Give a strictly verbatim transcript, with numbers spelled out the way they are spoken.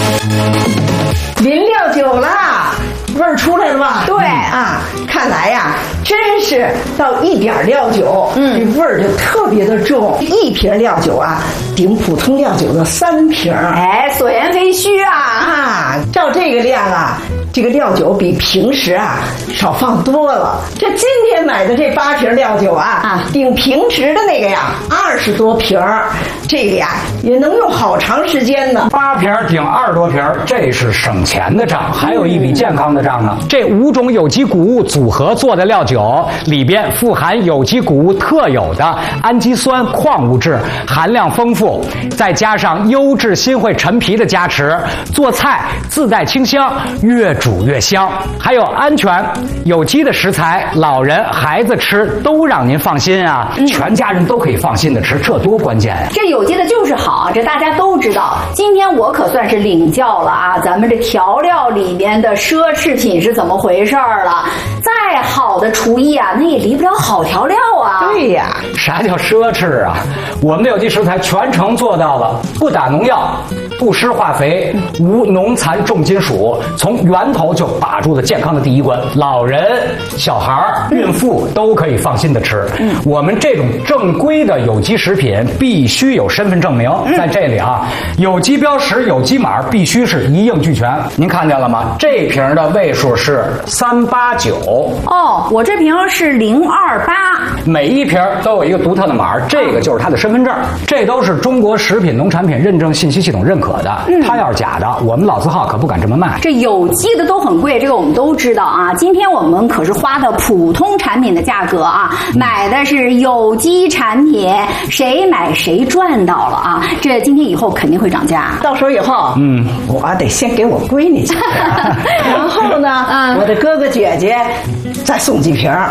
临料酒啦，味儿出来了吧？ 对啊，看来呀，真是到一点料酒，嗯，这味儿就特别的重。一瓶料酒啊，顶普通料酒的三瓶。 哎，所言非虚啊！ 啊，照这个量啊，这个料酒比平时啊少放多了。这今天买的这八瓶料酒啊，啊，顶平时的那个呀二十多瓶，这个呀也能用好长时间呢。 八瓶顶二十多瓶，这是省钱的账，还有一笔健康的账呢。这五种有机谷物组合做的料酒，里边富含有机谷物特有的氨基酸矿物质，含量丰富，再加上优质新会陈皮的加持，做菜自带清香，越煮越香。还有安全有机的食材，老人孩子吃都让您放心啊，嗯、全家人都可以放心的吃，这多关键呀！ 这有机的就是好，这大家都知道。今天我可算是领教了啊，咱们这调料里面的奢侈品是怎么回事了。再好的厨艺啊，那也离不了好调料啊。 对呀， 啥叫奢侈啊？我们的有机食材全程做到了，不打农药，不施化肥，无农残重金属，从源头就把住了健康的第一关。老人、小孩、孕妇都可以放心的吃。嗯，我们这种正规的有机食品必须有身份证明，在这里啊，有机标识、有机码必须是一应俱全。您看见了吗？这瓶的位数是三八九。 哦，我这瓶是零二八。 每一瓶都有一个独特的码，这个就是它的身份证。这都是中国食品农产品认证信息系统认可的。嗯，它要是假的，我们老字号可不敢这么卖。 这有机的都很贵，这个我们都知道啊。今天我们可是花的普通产品的价格啊，买的是有机产品，谁买谁赚到了啊！这今天以后肯定会涨价， 到时候以后，嗯，我得先给我闺女几瓶，然后呢，嗯，我的哥哥姐姐再送几瓶。